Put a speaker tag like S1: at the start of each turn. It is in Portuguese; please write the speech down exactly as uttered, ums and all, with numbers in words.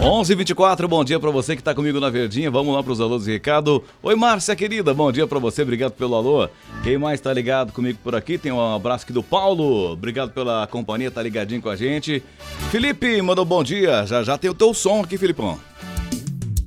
S1: onze e vinte e quatro, bom dia pra você que tá comigo na Verdinha. Vamos lá pros alôs e recado. Oi, Márcia, querida, bom dia pra você, obrigado pelo alô. Quem mais tá ligado comigo por aqui? Tem um abraço aqui do Paulo, obrigado pela companhia, tá ligadinho com a gente. Felipe mandou bom dia, já já tem o teu som aqui, Filipão.